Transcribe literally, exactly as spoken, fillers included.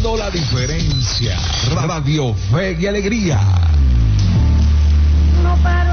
marcando la diferencia. Radio Fe y Alegría. No para.